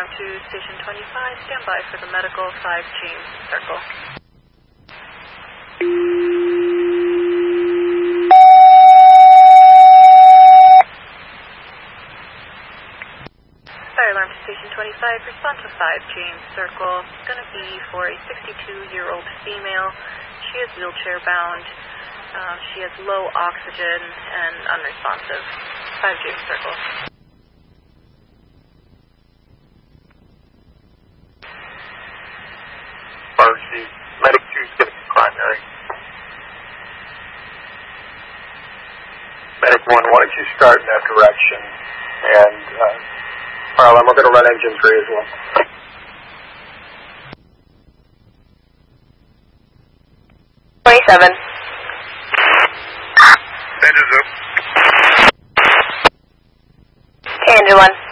Alarm 2, Station 25, stand by for the medical 5 James Circle. Fire alarm to Station 25, respond to 5 James Circle. It's going to be for a 62-year-old female. She is wheelchair bound. She has low oxygen and unresponsive. 5 James Circle. Emergency. Medic 2 is going to be primary. Medic 1, why don't you start in that direction? And fire alarm, we're going to run engine 3 as well. Engine 1.